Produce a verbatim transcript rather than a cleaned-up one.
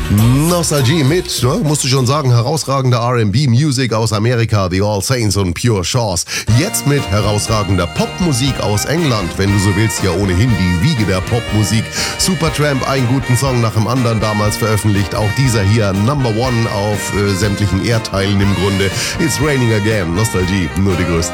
Nostalgie mit, ne, musst du schon sagen, herausragender R and B-Music aus Amerika, The All Saints und Pure Shores. Jetzt mit herausragender Popmusik aus England, wenn du so willst, ja ohnehin die Wiege der Popmusik. Supertramp, einen guten Song nach dem anderen damals veröffentlicht. Auch dieser hier, Number One auf äh, sämtlichen Erdteilen im Grunde. It's Raining Again, Nostalgie, nur die größten